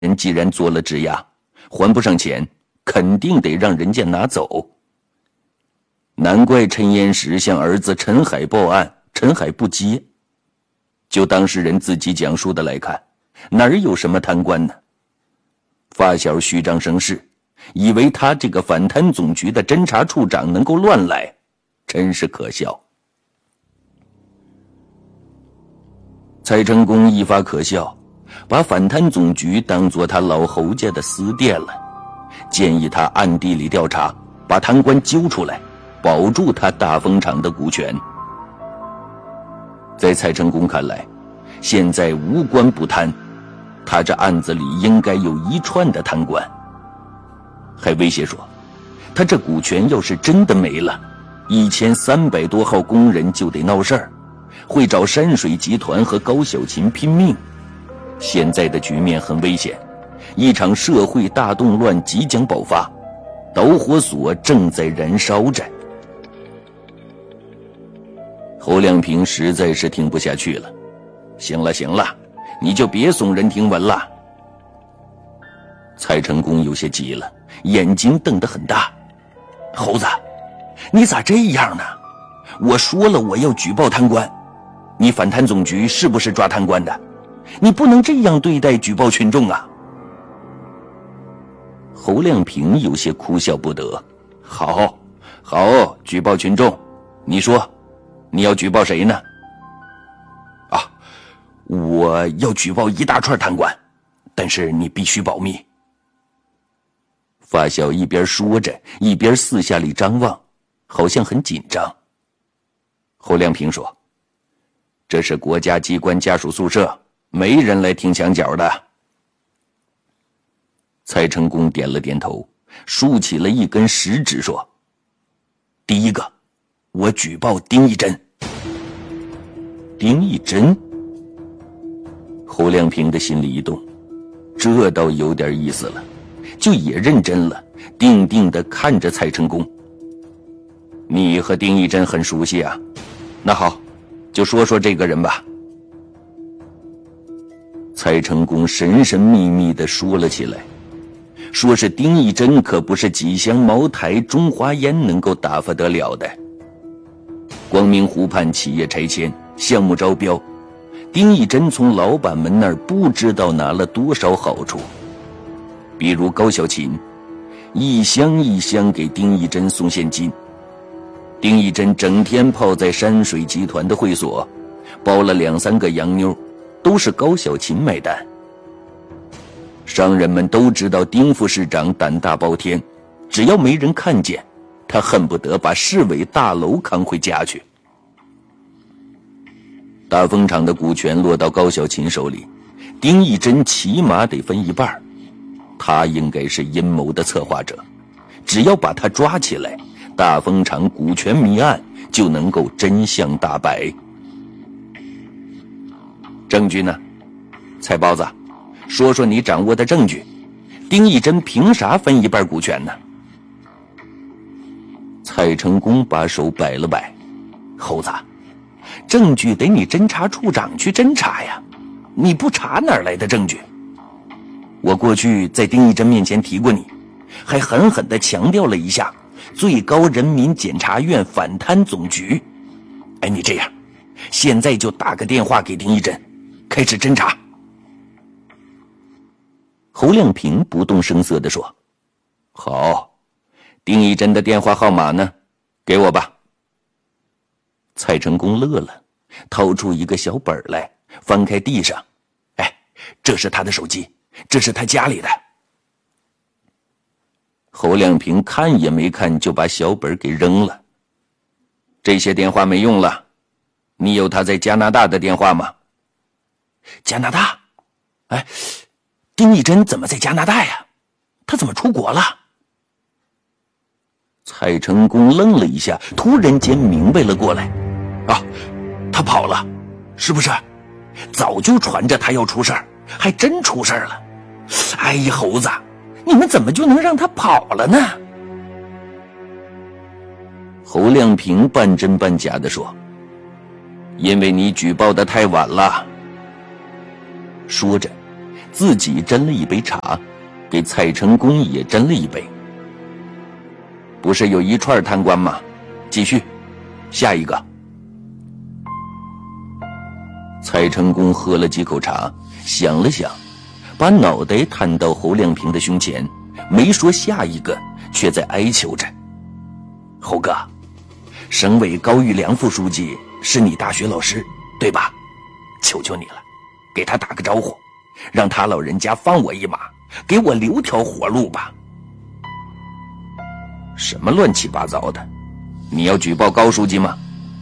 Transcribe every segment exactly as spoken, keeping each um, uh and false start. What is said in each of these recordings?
人既然做了质押，还不上钱，肯定得让人家拿走。难怪陈岩石向儿子陈海报案，陈海不接。就当事人自己讲述的来看，哪儿有什么贪官呢？发小虚张声势，以为他这个反贪总局的侦查处长能够乱来，真是可笑。蔡成功一发可笑，把反贪总局当作他老侯家的私店了，建议他暗地里调查，把贪官揪出来，保住他大风厂的股权。在蔡成功看来，现在无官不贪，他这案子里应该有一串的贪官。还威胁说，他这股权要是真的没了，一千三百多号工人就得闹事儿，会找山水集团和高小琴拼命。现在的局面很危险，一场社会大动乱即将爆发，导火索正在燃烧着。侯亮平实在是听不下去了，行了行了，你就别耸人听闻了。蔡成功有些急了，眼睛瞪得很大。猴子，你咋这样呢？我说了我要举报贪官，你反贪总局是不是抓贪官的？你不能这样对待举报群众啊。侯亮平有些哭笑不得。好好，举报群众，你说你要举报谁呢？啊，我要举报一大串贪官，但是你必须保密。发小一边说着，一边四下里张望，好像很紧张。侯亮平说，这是国家机关家属宿舍，没人来听墙角的。蔡成功点了点头，竖起了一根食指说，第一个，我举报丁义珍。丁义珍？侯亮平的心里一动，这倒有点意思了，就也认真了，定定地看着蔡成功。你和丁义珍很熟悉啊，那好，就说说这个人吧。蔡成功神神秘秘地说了起来，说是丁义珍可不是几箱茅台中华烟能够打发得了的。光明湖畔企业拆迁项目招标，丁义珍从老板们那儿不知道拿了多少好处，比如高小琴一箱一箱给丁义珍送现金，丁义珍整天泡在山水集团的会所，包了两三个洋妞，都是高小琴买单。商人们都知道丁副市长胆大包天，只要没人看见，他恨不得把市委大楼扛回家去。大风厂的股权落到高小琴手里，丁义珍起码得分一半，他应该是阴谋的策划者，只要把他抓起来，大风厂股权谜案就能够真相大白。证据呢？蔡包子，说说你掌握的证据，丁义珍凭啥分一半股权呢？蔡成功把手摆了摆，猴子，证据得你侦查处长去侦查呀，你不查哪来的证据？我过去在丁义珍面前提过你，还狠狠地强调了一下最高人民检察院反贪总局。哎，你这样，现在就打个电话给丁义珍，开始侦查。侯亮平不动声色地说，好，丁义珍的电话号码呢？给我吧。蔡成功乐了，掏出一个小本来，翻开地上。哎，这是他的手机，这是他家里的。侯亮平看也没看就把小本给扔了。这些电话没用了，你有他在加拿大的电话吗？加拿大？哎，丁义珍怎么在加拿大呀？他怎么出国了？蔡成功愣了一下，突然间明白了过来。啊，他跑了，是不是？早就传着他要出事儿，还真出事儿了。哎呀，猴子，你们怎么就能让他跑了呢？侯亮平半真半假地说，因为你举报的太晚了。说着， 自己斟了一杯茶，给蔡成功也斟了一杯。不是有一串贪官吗？继续，下一个。蔡成功喝了几口茶，想了想，把脑袋探到侯亮平的胸前，没说下一个，却在哀求着：侯哥，省委高玉良副书记是你大学老师对吧？求求你了，给他打个招呼，让他老人家放我一马，给我留条活路吧。什么乱七八糟的，你要举报高书记吗？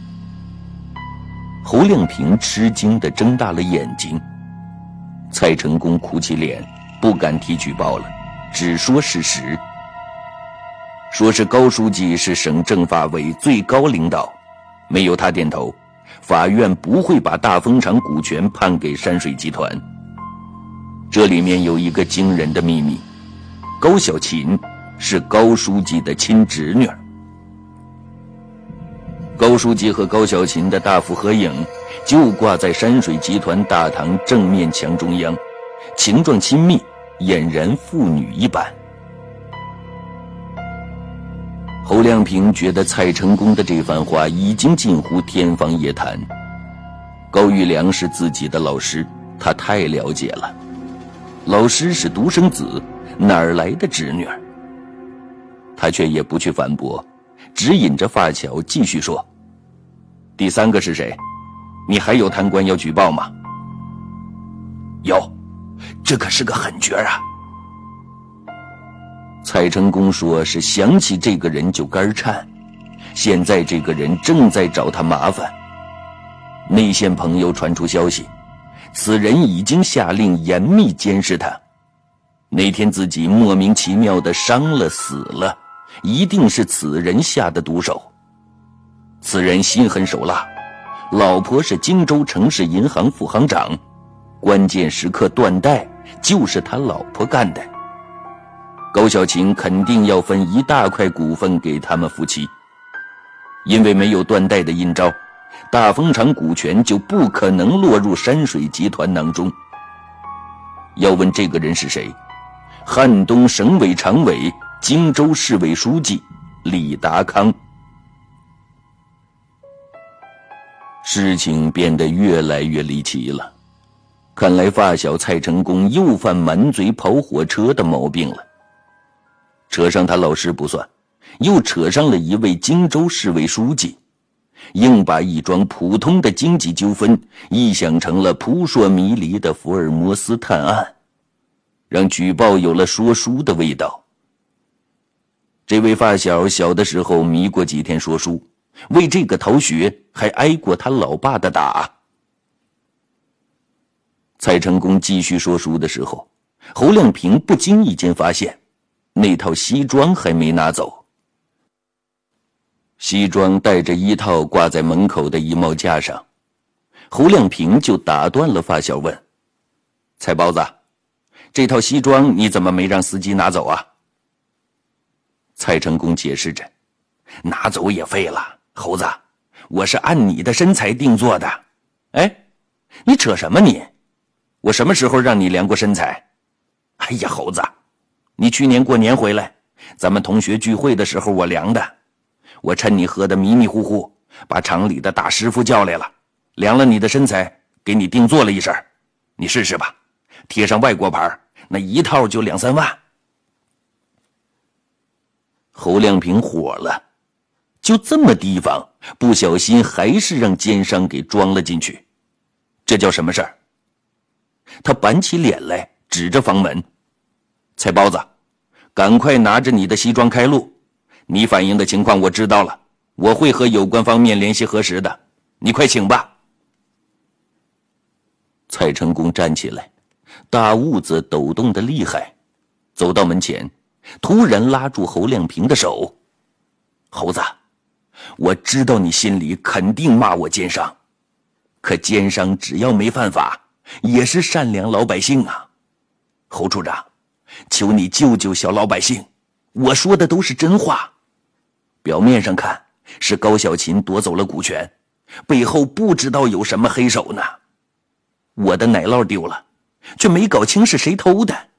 侯亮平吃惊地睁大了眼睛。蔡成功哭起脸，不敢提举报了，只说事实，说是高书记是省政法委最高领导，没有他点头，法院不会把大风厂股权判给山水集团。这里面有一个惊人的秘密，高小琴是高书记的亲侄女。高书记和高小琴的大幅合影就挂在山水集团大堂正面墙中央，情状亲密，俨然父女一般。侯亮平觉得蔡成功的这番话已经近乎天方夜谭。高玉良是自己的老师，他太了解了。老师是独生子，哪儿来的侄女儿？他却也不去反驳，只引着发小继续说：第三个是谁？你还有贪官要举报吗？有，这可是个狠角啊。蔡成功说是想起这个人就肝颤，现在这个人正在找他麻烦。内线朋友传出消息，此人已经下令严密监视他。那天自己莫名其妙的伤了死了，一定是此人下的毒手。此人心狠手辣，老婆是荆州城市银行副行长，关键时刻断贷就是他老婆干的。高小琴肯定要分一大块股份给他们夫妻，因为没有断贷的阴招，大风厂股权就不可能落入山水集团囊中。要问这个人是谁，汉东省委常委、荆州市委书记李达康。事情变得越来越离奇了，看来发小蔡成功又犯满嘴跑火车的毛病了。扯上他老师不算，又扯上了一位荆州市委书记，硬把一桩普通的经济纠纷臆想成了扑朔迷离的福尔摩斯探案，让举报有了说书的味道。这位发小小的时候迷过几天说书，为这个逃学还挨过他老爸的打。蔡成功继续说书的时候，侯亮平不经意间发现那套西装还没拿走。西装带着一套挂在门口的衣帽架上，侯亮平就打断了发小问：蔡包子，这套西装你怎么没让司机拿走啊？蔡成功解释着：拿走也废了，猴子，我是按你的身材定做的。哎，你扯什么你？我什么时候让你量过身材？哎呀，猴子，你去年过年回来，咱们同学聚会的时候我量的，我趁你喝得迷迷糊糊，把厂里的大师傅叫来了，量了你的身材，给你定做了一身，你试试吧，贴上外国牌，那一套就两三万。侯亮平火了，就这么地方，不小心还是让奸商给装了进去，这叫什么事儿？他板起脸来，指着房门：蔡包子，赶快拿着你的西装开路，你反映的情况我知道了，我会和有关方面联系核实的，你快请吧。蔡成功站起来，大痦子抖动得厉害，走到门前，突然拉住侯亮平的手：猴子，我知道你心里肯定骂我奸商，可奸商只要没犯法，也是善良老百姓啊。侯处长，求你救救小老百姓，我说的都是真话。表面上看是高小琴夺走了股权，背后不知道有什么黑手呢。我的奶酪丢了， 却没搞清是谁偷的。